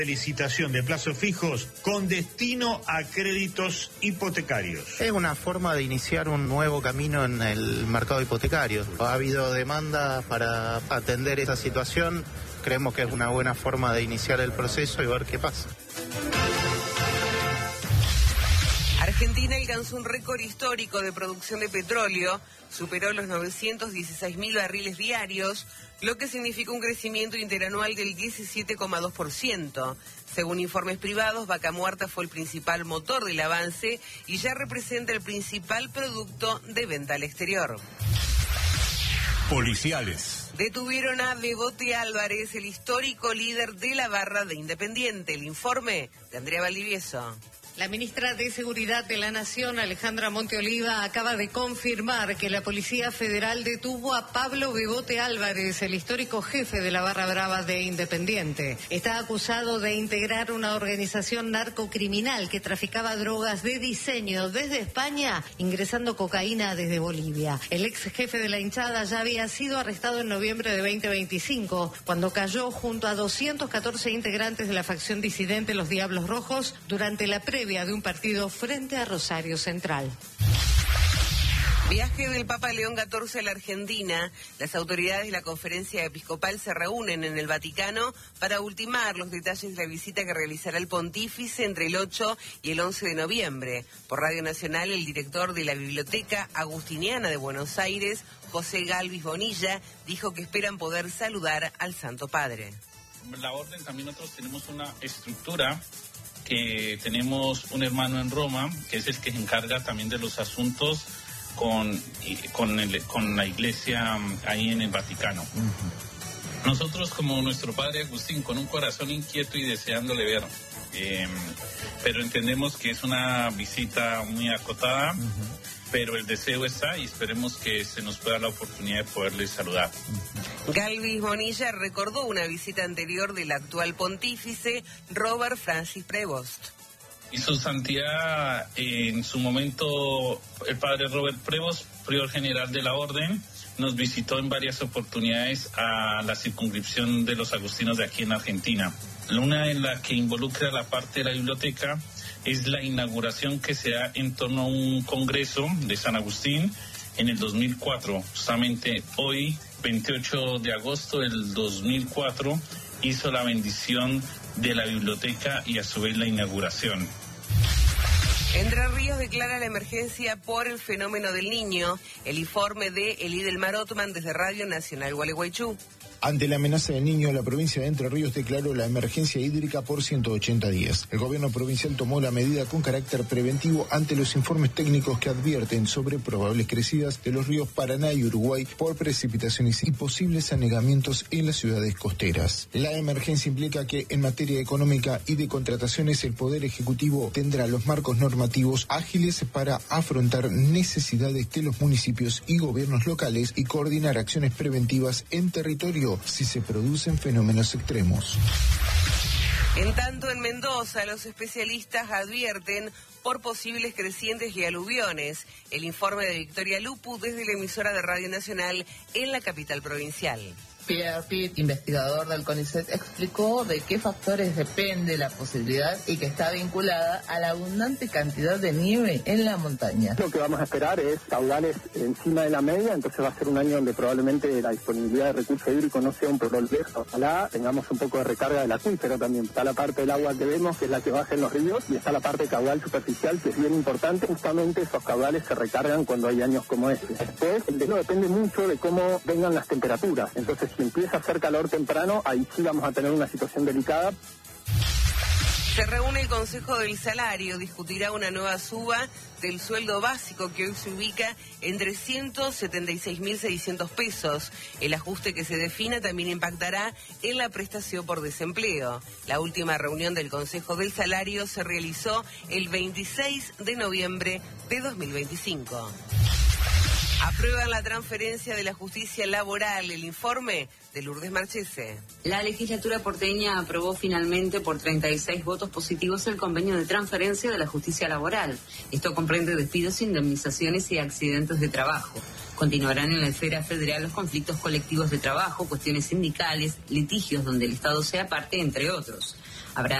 licitación de plazos fijos con destino a créditos hipotecarios. Es una forma de iniciar un nuevo camino en el mercado hipotecario. Ha habido demanda para atender esa situación. Creemos que es una buena forma de iniciar el proceso y ver qué pasa. Argentina alcanzó un récord histórico de producción de petróleo, superó los 916.000 barriles diarios, lo que significa un crecimiento interanual del 17,2%. Según informes privados, Vaca Muerta fue el principal motor del avance y ya representa el principal producto de venta al exterior. Policiales. Detuvieron a Bebote Álvarez, el histórico líder de la barra de Independiente. El informe de Andrea Valdivieso. La ministra de Seguridad de la Nación, Alejandra Monteoliva, acaba de confirmar que la Policía Federal detuvo a Pablo Bebote Álvarez, el histórico jefe de la barra brava de Independiente. Está acusado de integrar una organización narcocriminal que traficaba drogas de diseño desde España, ingresando cocaína desde Bolivia. El ex jefe de la hinchada ya había sido arrestado en noviembre de 2025, cuando cayó junto a 214 integrantes de la facción disidente Los Diablos Rojos durante la previa de un partido frente a Rosario Central. Viaje del Papa León XIV a la Argentina. Las autoridades de la Conferencia Episcopal se reúnen en el Vaticano para ultimar los detalles de la visita que realizará el pontífice entre el 8 y el 11 de noviembre. Por Radio Nacional, el director de la Biblioteca Agustiniana de Buenos Aires, José Galvis Bonilla, dijo que esperan poder saludar al Santo Padre. La Orden también nosotros tenemos una estructura que tenemos un hermano en Roma, que es el que se encarga también de los asuntos con la iglesia ahí en el Vaticano. Nosotros, como nuestro padre Agustín, con un corazón inquieto y deseándole ver, pero entendemos que es una visita muy acotada, pero el deseo está y esperemos que se nos pueda la oportunidad de poderle saludar. Galvis Bonilla recordó una visita anterior del actual pontífice Robert Francis Prevost. Y su santidad, en su momento, el padre Robert Prevost, prior general de la Orden, nos visitó en varias oportunidades a la circunscripción de los agustinos de aquí en Argentina. Una en la que involucra la parte de la biblioteca es la inauguración que se da en torno a un congreso de San Agustín en el 2004. Justamente hoy, 28 de agosto del 2004, hizo la bendición de la biblioteca y a su vez la inauguración. Entre Ríos declara la emergencia por el fenómeno del Niño. El informe de Elidelmar Ottman desde Radio Nacional Gualeguaychú. Ante la amenaza del Niño, la provincia de Entre Ríos declaró la emergencia hídrica por 180 días. El gobierno provincial tomó la medida con carácter preventivo ante los informes técnicos que advierten sobre probables crecidas de los ríos Paraná y Uruguay por precipitaciones y posibles anegamientos en las ciudades costeras. La emergencia implica que en materia económica y de contrataciones el Poder Ejecutivo tendrá los marcos normativos ágiles para afrontar necesidades de los municipios y gobiernos locales y coordinar acciones preventivas en territorio si se producen fenómenos extremos. En tanto, en Mendoza, los especialistas advierten por posibles crecientes y aluviones. El informe de Victoria Lupu desde la emisora de Radio Nacional en la capital provincial. Pierre Pitt, investigador del CONICET, explicó de qué factores depende la posibilidad y que está vinculada a la abundante cantidad de nieve en la montaña. Lo que vamos a esperar es caudales encima de la media, entonces va a ser un año donde probablemente la disponibilidad de recursos hídricos no sea un problema. Ojalá tengamos un poco de recarga del acuífero también. Está la parte del agua que vemos, que es la que baja en los ríos, y está la parte caudal superficial, que es bien importante. Justamente esos caudales se recargan cuando hay años como este. Después, el deshielo depende mucho de cómo vengan las temperaturas. Entonces, si empieza a hacer calor temprano, ahí sí vamos a tener una situación delicada. Se reúne el Consejo del Salario, discutirá una nueva suba del sueldo básico que hoy se ubica en 376.600 pesos. El ajuste que se defina también impactará en la prestación por desempleo. La última reunión del Consejo del Salario se realizó el 26 de noviembre de 2025. Aprueban la transferencia de la justicia laboral. El informe de Lourdes Marchese. La legislatura porteña aprobó finalmente por 36 votos positivos el convenio de transferencia de la justicia laboral. Esto comprende despidos, indemnizaciones y accidentes de trabajo. Continuarán en la esfera federal los conflictos colectivos de trabajo, cuestiones sindicales, litigios donde el Estado sea parte, entre otros.